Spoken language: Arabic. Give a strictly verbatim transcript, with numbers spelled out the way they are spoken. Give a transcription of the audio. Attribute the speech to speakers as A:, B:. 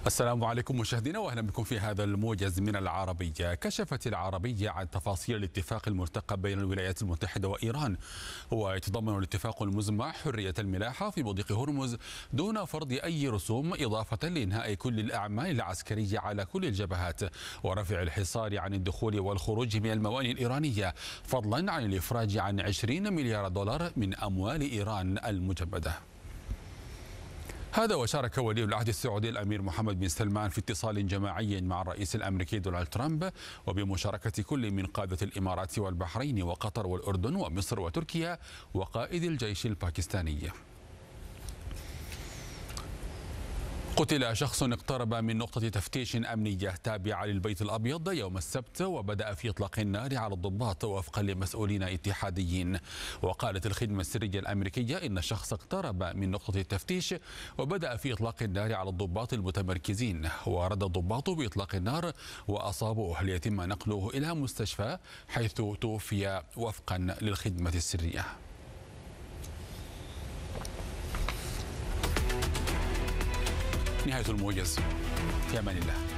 A: السلام عليكم مشاهدينا واهلا بكم في هذا الموجز من العربية. كشفت العربية عن تفاصيل الاتفاق المرتقب بين الولايات المتحدة وإيران، ويتضمن الاتفاق المزمع حرية الملاحة في مضيق هرمز دون فرض أي رسوم، إضافة لإنهاء كل الأعمال العسكرية على كل الجبهات ورفع الحصار عن الدخول والخروج من الموانئ الإيرانية، فضلا عن الإفراج عن عشرين مليار دولار من أموال إيران المجمدة. هذا وشارك ولي العهد السعودي الأمير محمد بن سلمان في اتصال جماعي مع الرئيس الأمريكي دونالد ترامب، وبمشاركة كل من قادة الإمارات والبحرين وقطر والأردن ومصر وتركيا وقائد الجيش الباكستاني. قتل شخص اقترب من نقطة تفتيش أمنية تابعة للبيت الأبيض يوم السبت، وبدأ في إطلاق النار على الضباط وفقا لمسؤولين اتحاديين. وقالت الخدمة السرية الأمريكية إن الشخص اقترب من نقطة التفتيش وبدأ في إطلاق النار على الضباط المتمركزين، ورد الضباط بإطلاق النار وأصابوه ليتم نقله إلى مستشفى حيث توفي وفقا للخدمة السرية. نهاية الموجز، في أمان الله.